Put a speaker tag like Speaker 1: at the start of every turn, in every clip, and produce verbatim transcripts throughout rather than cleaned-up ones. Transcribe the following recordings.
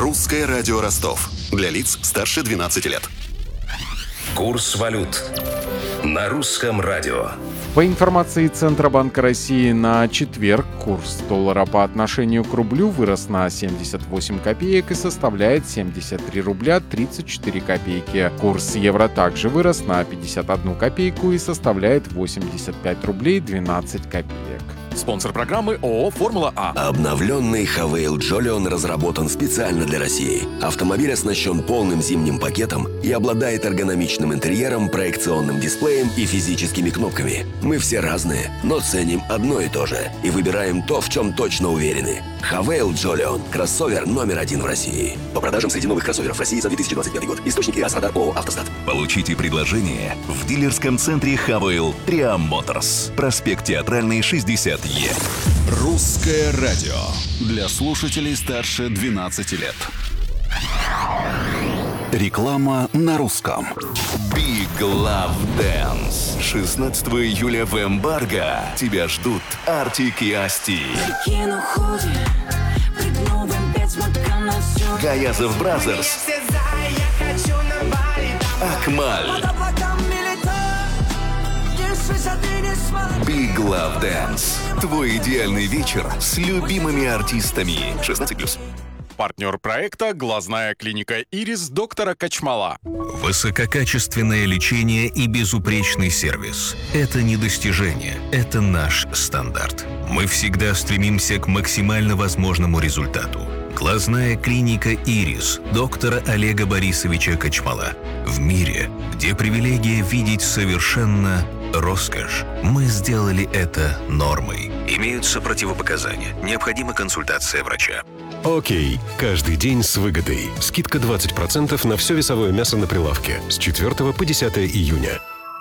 Speaker 1: Русское радио Ростов. Для лиц старше двенадцати лет.
Speaker 2: Курс валют на Русском радио.
Speaker 3: По информации Центробанка России, на четверг курс доллара по отношению к рублю вырос на семьдесят восемь копеек и составляет семьдесят три рубля тридцать четыре копейки. Курс евро также вырос на пятьдесят одну копейку и составляет восемьдесят пять рублей двенадцать копеек.
Speaker 4: Спонсор программы ООО «Формула А».
Speaker 5: Обновленный Хавейл Джолион разработан специально для России. Автомобиль оснащен полным зимним пакетом и обладает эргономичным интерьером, проекционным дисплеем и физическими кнопками. Мы все разные, но ценим одно и то же и выбираем то, в чем точно уверены. Хавейл Джолион – кроссовер номер один в России. По продажам среди новых кроссоверов России за две тысячи двадцать пятый год. Источники АС-Радар ООО «Автостат».
Speaker 6: Получите предложение в дилерском центре Хавейл Триам Моторс. Проспект Театральный, шестьдесят Е.
Speaker 1: Русское радио. Для слушателей старше двенадцати лет. Реклама на русском.
Speaker 6: Big Love Dance. шестнадцатого июля в Эмбарго тебя ждут Артик и Асти, Гаязов Бразерс, Акмаль. Big Love Dance. Твой идеальный вечер с любимыми артистами. шестнадцать плюс.
Speaker 4: Партнер проекта — глазная клиника «Ирис» доктора Качмала.
Speaker 2: Высококачественное лечение и безупречный сервис – это не достижение, это наш стандарт. Мы всегда стремимся к максимально возможному результату. Глазная клиника «Ирис» доктора Олега Борисовича Качмала. В мире, где привилегия видеть совершенно роскошь, мы сделали это нормой. Имеются противопоказания. Необходима консультация врача.
Speaker 7: Окей. Каждый день с выгодой. Скидка двадцать процентов на все весовое мясо на прилавке с четвёртого по десятое июня.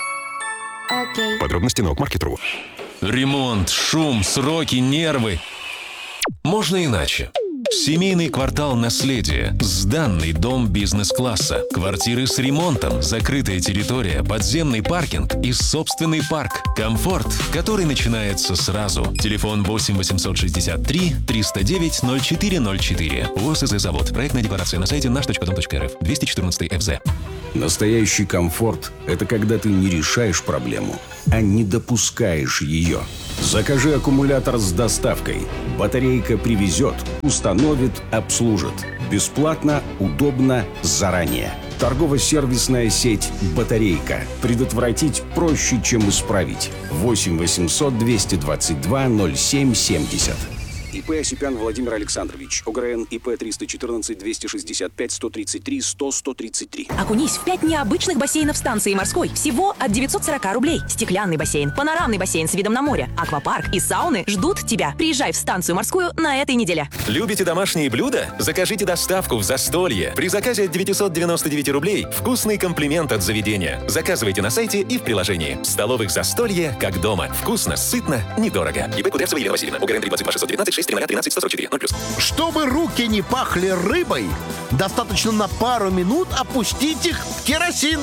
Speaker 8: Окей.
Speaker 7: Подробности на Окмаркет.ру.
Speaker 9: Ремонт, шум, сроки, нервы. Можно иначе. Семейный квартал «Наследие». Сданный дом бизнес-класса. Квартиры с ремонтом, закрытая территория, подземный паркинг и собственный парк. Комфорт, который начинается сразу. Телефон восемь восемьсот шестьдесят три триста девять ноль четыре ноль четыре. ВОЗ ИЗ Завод. Проектная декларация на сайте наш точка дом точка эр эф. двести четырнадцатый эф зэ.
Speaker 10: Настоящий комфорт – это когда ты не решаешь проблему, а не допускаешь ее. Закажи аккумулятор с доставкой. Батарейка привезет, установит, обслужит. Бесплатно, удобно, заранее. Торгово-сервисная сеть «Батарейка». Предотвратить проще, чем исправить. восемь восемьсот двести двадцать два ноль семь семьдесят. ИП Осипян Владимир Александрович. ОГРН ИП триста четырнадцать двести шестьдесят пять сто тридцать три сто сто тридцать три.
Speaker 11: Окунись в пять необычных бассейнов станции морской. Всего от девятьсот сорок рублей. Стеклянный бассейн, панорамный бассейн с видом на море, аквапарк и сауны ждут тебя. Приезжай в станцию морскую на этой неделе.
Speaker 12: Любите домашние блюда? Закажите доставку в Застолье. При заказе от девятьсот девяносто девять рублей вкусный комплимент от заведения. Заказывайте на сайте и в приложении. В столовых Застолье как дома. Вкусно, сытно, недорого. ИП Кудрявцева Елена Васильевна. ОГРН три двадцать два шестьсот девятнадцать шесть тринадцать сто сорок четыре ноль плюс.
Speaker 13: Чтобы руки не пахли рыбой, достаточно на пару минут опустить их в керосин.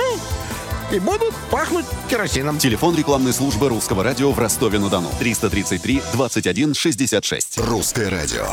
Speaker 13: И будут пахнуть керосином.
Speaker 1: Телефон рекламной службы Русского радио в Ростове-на-Дону. триста тридцать три двадцать один шестьдесят шесть. Русское радио.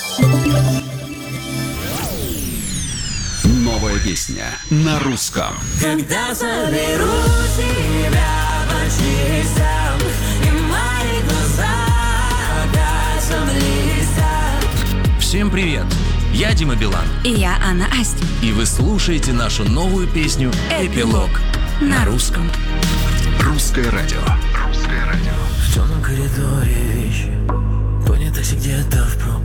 Speaker 1: Новая песня на русском.
Speaker 14: Когда соберу тебя почти сам, и мои глаза опять блестят.
Speaker 15: Всем привет! Я Дима Билан.
Speaker 16: И я Анна Асти.
Speaker 15: И вы слушаете нашу новую песню «Эпилог» на русском.
Speaker 1: Русское радио. Русское радио.
Speaker 14: В темном коридоре вещи, понятых где-то в пробке.